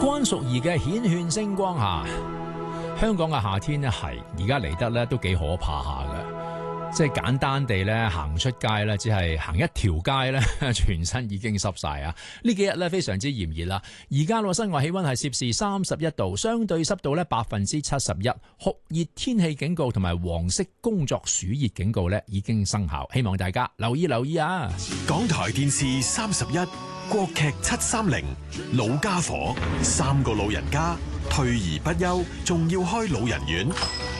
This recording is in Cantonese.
關淑怡嘅顯炫星光下，香港嘅夏天呢係而家嚟得咧都幾可怕下嘅，即係簡單地咧行出街咧，只係行一條街咧，全身已經濕晒啊！呢幾日咧非常之炎熱啦，而家個室外氣溫係攝氏31度，相對濕度咧71%，酷熱天氣警告同埋黃色工作暑熱警告咧已經生效，希望大家留意啊！ 港台電視31。國劇730老家伙，三個老人家退而不休，仲要開老人院。